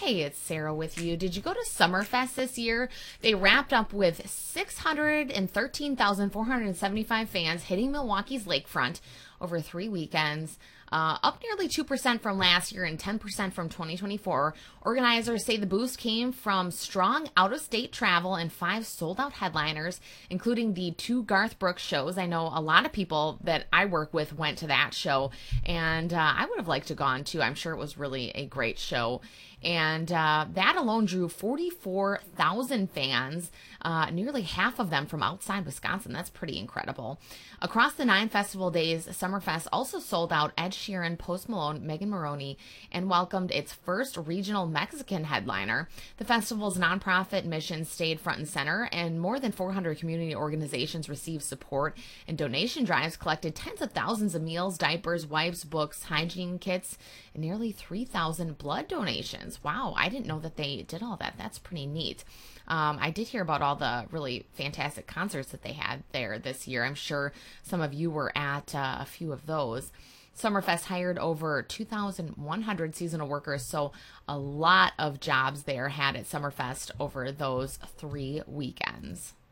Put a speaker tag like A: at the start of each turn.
A: Hey, it's Sarah with you. Did you go to Summerfest this year? They wrapped up with 613,475 fans hitting Milwaukee's lakefront over 3 weekends, up nearly 2% from last year and 10% from 2024. Organizers say the boost came from strong out-of-state travel and 5 sold-out headliners, including the 2 Garth Brooks shows. I know a lot of people that I work with went to that show, and I would have liked to have gone too. I'm sure it was really a great show. And that alone drew 44,000 fans, nearly half of them from outside Wisconsin. That's pretty incredible. Across the 9 festival days, Summerfest also sold out Ed Sheeran, Post Malone, Megan Moroney, and welcomed its first regional Mexican headliner. The festival's nonprofit mission stayed front and center, and more than 400 community organizations received support, and donation drives collected tens of thousands of meals, diapers, wipes, books, hygiene kits, and nearly 3,000 blood donations. Wow, I didn't know that they did all that. That's pretty neat. I did hear about all the really fantastic concerts that they had there this year. I'm sure some of you were at a few of those. Summerfest hired over 2,100 seasonal workers, so a lot of jobs there had at Summerfest over those 3 weekends.